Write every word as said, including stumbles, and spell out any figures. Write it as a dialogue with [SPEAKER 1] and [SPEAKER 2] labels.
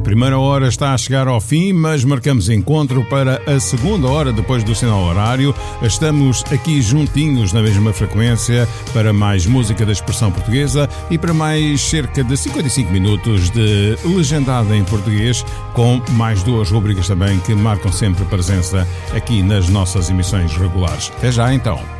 [SPEAKER 1] primeira hora está a chegar ao fim, mas marcamos encontro para a segunda hora depois do sinal horário. Estamos aqui juntinhos na mesma frequência para mais música da expressão portuguesa e para mais cerca de cinquenta e cinco minutos de legendada em português, com mais duas rubricas também que marcam sempre presença aqui nas nossas emissões regulares. Até já então.